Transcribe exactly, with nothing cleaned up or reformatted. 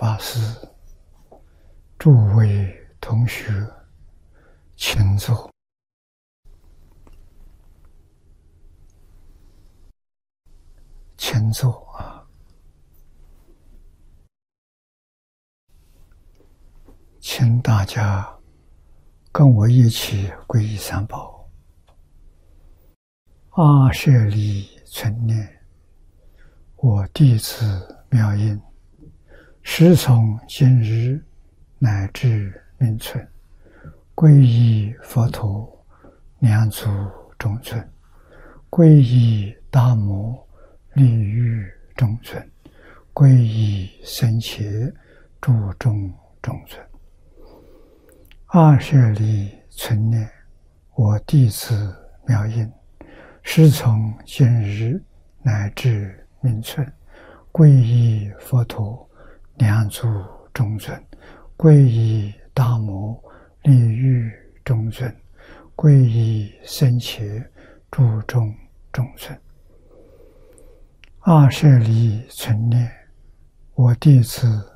法师，诸位同学，请坐。请坐啊！请大家跟我一起皈依三宝。阿舍利存念，我弟子妙音，时从今日乃至命存，皈依佛陀，两足中尊；皈依大摩，利欲中尊；皈依僧伽，注中中尊。阿舍利存念，我弟子妙音，时从今日乃至命存，皈依佛陀，两足中尊；皈依大摩，利欲中尊；皈依僧伽，注中中尊。阿舍利存念，我弟子